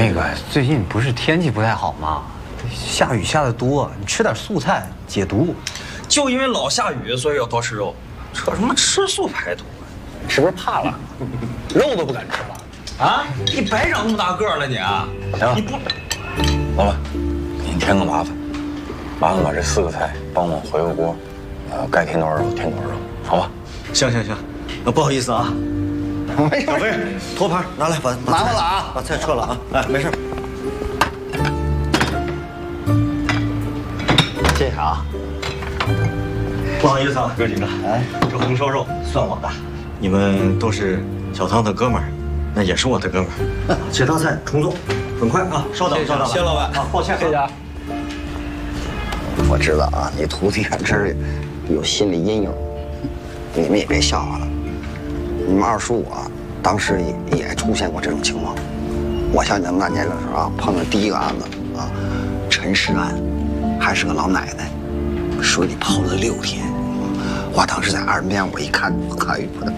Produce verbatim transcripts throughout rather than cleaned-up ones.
那个最近不是天气不太好吗？下雨下的多，你吃点素菜解毒。 就因为老下雨，所以要多吃肉。扯什么吃素排毒？ 是不是怕了？肉都不敢吃了？ 啊！你白长那么大个儿了你啊！ 行，你不，老板，你添个麻烦，麻烦把这四个菜帮我回个锅，呃，该添多少肉添多少肉，好吧？ 行行行，那不好意思啊。 没事， 小飞，托盘拿来，把麻烦了啊， 把菜撤了啊！哎，没事。 谢谢啊。 不好意思啊，哥几个，哎，这红烧肉算我的。你们都是小汤的哥们儿，那也是我的哥们儿。其他菜重做，很快啊！稍等，稍等。谢老板啊，抱歉， 谢谢啊。 我知道啊，你徒弟还真是有心理阴影，你们也别笑话了。你们二叔我当时也也出现过这种情况。我像你们那年的时候啊，碰到第一个案子啊，陈尸案，还是个老奶奶，水里泡了六天。我当时在岸边，我一看，哎呦我的，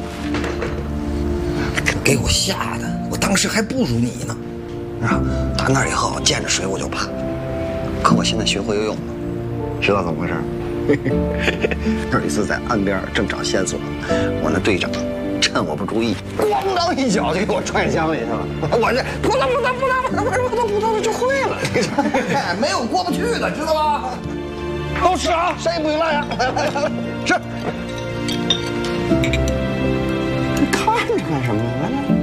给我吓的，我当时还不如你呢，啊！打那以后，我见着水我就怕。可我现在学会游泳了，知道怎么回事？有一次在岸边正找线索，我那队长趁我不注意，咣当一脚就给我踹江里去了。我这扑腾扑腾扑腾扑腾扑腾扑腾扑腾就会了，没有过不去的，知道吧？都吃啊，谁也不许落下。来来来，吃。看着干什么呢？来来。